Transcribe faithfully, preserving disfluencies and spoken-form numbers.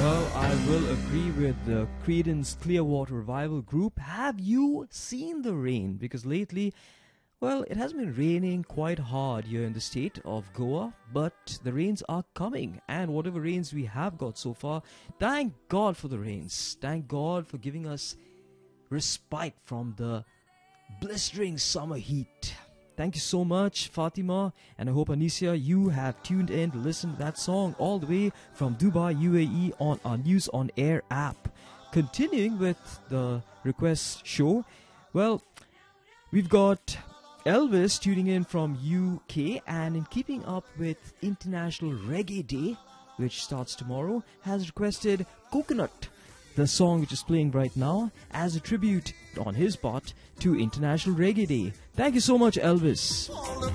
Well, I will agree with the Creedence Clearwater Revival group. Have you seen the rain? Because lately, well, it has been raining quite hard here in the state of Goa, but the rains are coming, and whatever rains we have got so far, thank God for the rains. Thank God for giving us respite from the blistering summer heat. Thank you so much, Fatima, and I hope, Anisha, you have tuned in to listen to that song all the way from Dubai, U A E on our News on Air app. Continuing with the request show, well, we've got Elvis tuning in from U K, and in keeping up with International Reggae Day, which starts tomorrow, has requested Coconut, the song which is playing right now, as a tribute on his part to International Reggae Day. Thank you so much, Elvis.